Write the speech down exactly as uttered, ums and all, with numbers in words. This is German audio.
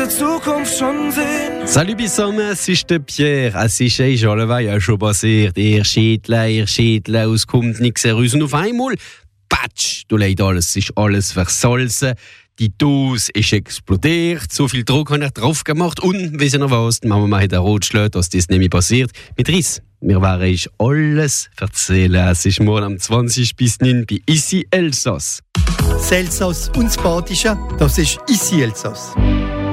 unsere Zukunft schon sehen. Salut zusammen, es ist der Pierre. Es ist eh schon ja schon passiert. Ihr Schädle, ihr Schädle, es kommt nichts heraus. Und auf einmal, patsch, du leid alles, es ist alles versalzen. Die Dose ist explodiert, so viel Druck habe ich drauf gemacht. Und, wie sie noch was, die Mama hat einen Rotschlag, dass das nicht mehr passiert. Mit Riss. Wir werden euch alles erzählen. Es ist morgen am zwanzig bis neun bei Isi Elsass. Das Elsass und das Badische, das ist Isi Elsass.